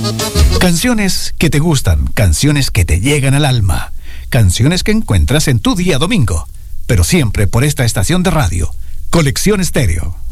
Canciones que te gustan, canciones que te llegan al alma, canciones que encuentras en tu día domingo, pero siempre por esta estación de radio, Colección Estéreo.